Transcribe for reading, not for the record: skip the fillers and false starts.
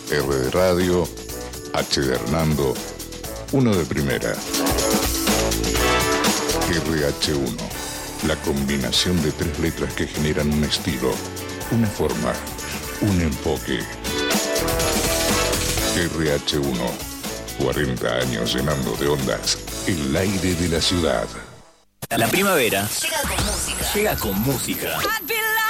R de radio, H de Hernando, 1 de primera. RH1, la combinación de 3 letras que generan un estilo, una forma, un enfoque. RH1, 40 años llenando de ondas el aire de la ciudad. La primavera llega con música.